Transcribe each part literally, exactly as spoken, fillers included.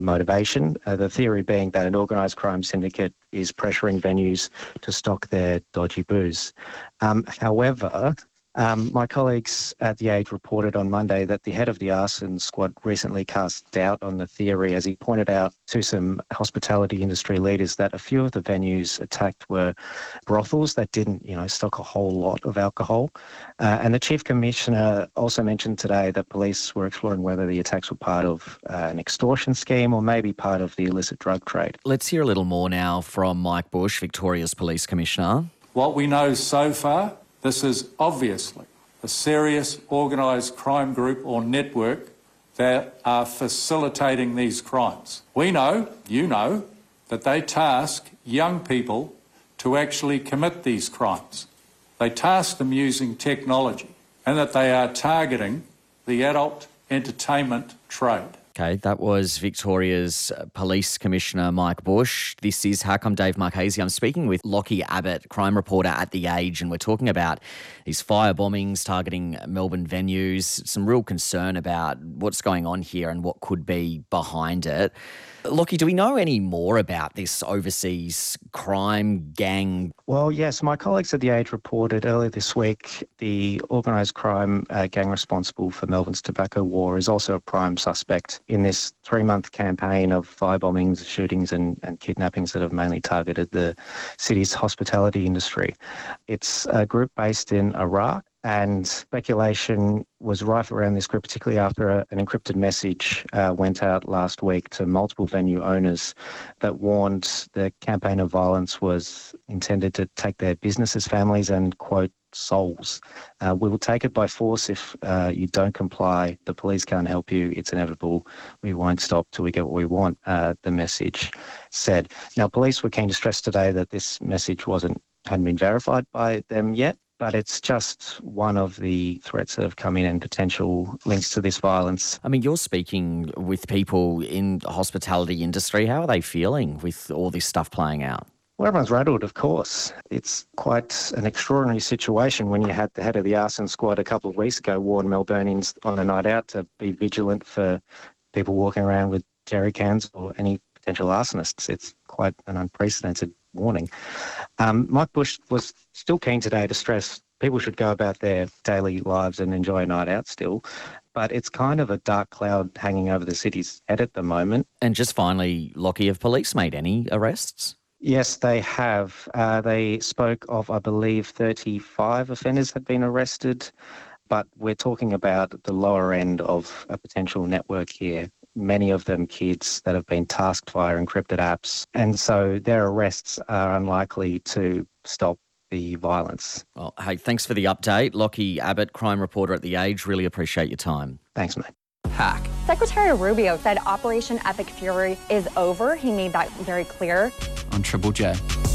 motivation, uh, the theory being that an organised crime syndicate is pressuring venues to stock their dodgy booze. Um, however, Um, my colleagues at The Age reported on Monday that the head of the arson squad recently cast doubt on the theory as he pointed out to some hospitality industry leaders that a few of the venues attacked were brothels that didn't, you know, stock a whole lot of alcohol. Uh, and the Chief Commissioner also mentioned today that police were exploring whether the attacks were part of uh, an extortion scheme or maybe part of the illicit drug trade. Let's hear a little more now from Mike Bush, Victoria's Police Commissioner. What we know so far, this is obviously a serious organised crime group or network that are facilitating these crimes. We know, you know, that they task young people to actually commit these crimes. They task them using technology and that they are targeting the adult entertainment trade. Okay, that was Victoria's Police Commissioner Mike Bush. This is How Come Dave Marchese. I'm speaking with Lockie Abbott, crime reporter at The Age, and we're talking about these fire bombings targeting Melbourne venues, some real concern about what's going on here and what could be behind it. Lockie, do we know any more about this overseas crime gang? Well, yes, my colleagues at The Age reported earlier this week the organised crime uh, gang responsible for Melbourne's tobacco war is also a prime suspect in this three-month campaign of firebombings, shootings and, and kidnappings that have mainly targeted the city's hospitality industry. It's a group based in Iraq, and speculation was rife around this group, particularly after a, an encrypted message uh, went out last week to multiple venue owners that warned the campaign of violence was intended to take their businesses, families and, quote, souls. Uh, we will take it by force if uh, you don't comply. The police can't help you. It's inevitable. We won't stop till we get what we want, uh, the message said. Now, police were keen to stress today that this message wasn't hadn't been verified by them yet, but it's just one of the threats that have come in and potential links to this violence. I mean, you're speaking with people in the hospitality industry. How are they feeling with all this stuff playing out? Well, everyone's rattled, of course. It's quite an extraordinary situation when you had the head of the arson squad a couple of weeks ago warn Melburnians on a night out to be vigilant for people walking around with jerry cans or any potential arsonists. It's quite an unprecedented warning. Um, Mike Bush was still keen today to stress people should go about their daily lives and enjoy a night out still, but it's kind of a dark cloud hanging over the city's head at the moment. And just finally, Lockie, have police made any arrests? Yes, they have. Uh, they spoke of, I believe, thirty-five offenders had been arrested, but we're talking about the lower end of a potential network here. Many of them kids that have been tasked via encrypted apps. And so their arrests are unlikely to stop the violence. Well, hey, thanks for the update. Lockie Abbott, crime reporter at The Age. Really appreciate your time. Thanks, mate. Hack. Secretary Rubio said Operation Epic Fury is over. He made that very clear. On Triple J.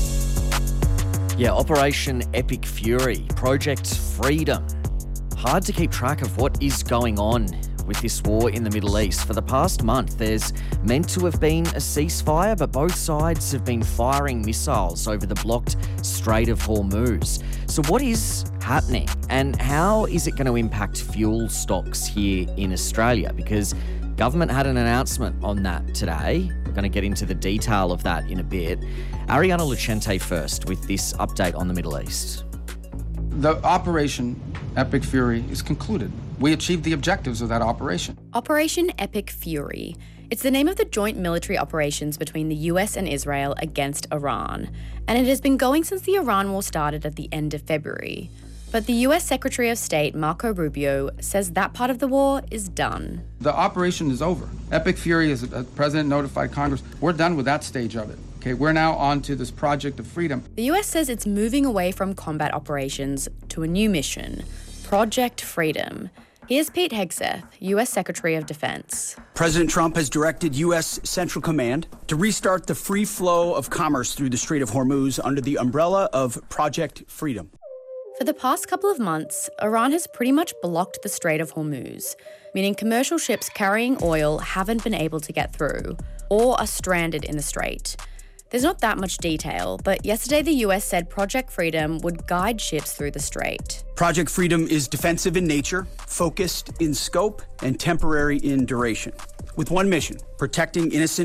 Yeah, Operation Epic Fury, Project Freedom. Hard to keep track of what is going on with this war in the Middle East. For the past month, there's meant to have been a ceasefire, but both sides have been firing missiles over the blocked Strait of Hormuz. So what is happening, and how is it going to impact fuel stocks here in Australia? Because government had an announcement on that today. We're going to get into the detail of that in a bit. Ariana Lucente first with this update on the Middle East. The Operation Epic Fury is concluded. We achieved the objectives of that operation. Operation Epic Fury. It's the name of the joint military operations between the U S and Israel against Iran, and it has been going since the Iran war started at the end of February. But the U S Secretary of State, Marco Rubio, says that part of the war is done. The operation is over. Epic Fury, as the President notified Congress, we're done with that stage of it. Okay, we're now on to this Project of Freedom. The U S says it's moving away from combat operations to a new mission, Project Freedom. Here's Pete Hegseth, U S Secretary of Defense. President Trump has directed U S Central Command to restart the free flow of commerce through the Strait of Hormuz under the umbrella of Project Freedom. For the past couple of months, Iran has pretty much blocked the Strait of Hormuz, meaning commercial ships carrying oil haven't been able to get through or are stranded in the strait. There's not that much detail, but yesterday the U S said Project Freedom would guide ships through the strait. Project Freedom is defensive in nature, focused in scope, and temporary in duration. with one mission: protecting innocent